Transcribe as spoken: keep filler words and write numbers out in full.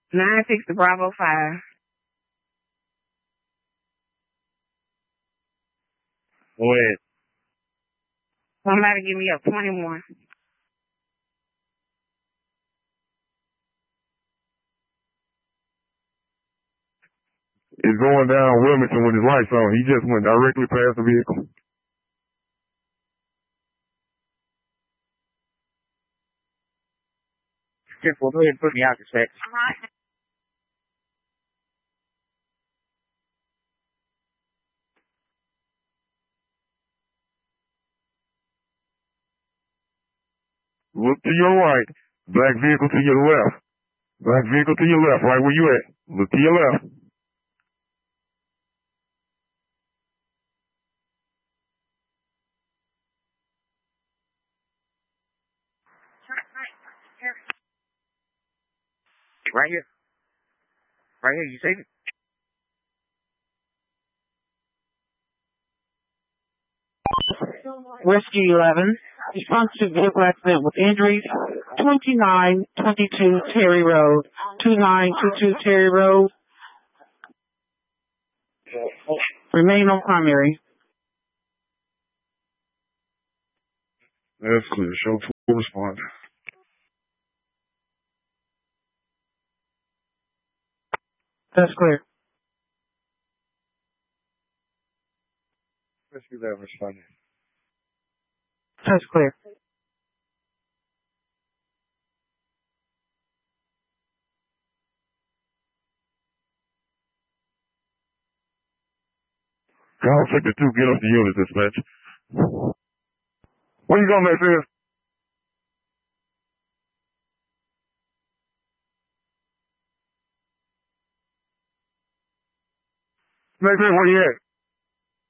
Nine six to Bravo five. Go ahead. Somebody give me up twenty-one. It's going down Wilmington with his lights on. He just went directly past the vehicle. Simple, go ahead and put me out the sec. Look to your right. Black vehicle to your left. Black vehicle to your left, right where you at. Look to your left. Right here. Right here, you see it? Rescue eleven, response to vehicle accident with injuries, twenty-nine twenty-two Terry Road, twenty-nine twenty-two Terry Road. Remain on primary. That's clear. Show full response. That's clear. Rescue that responding. That's clear. Call sector two, get us the unit, dispatch. Where you going, Max? Max, where you at?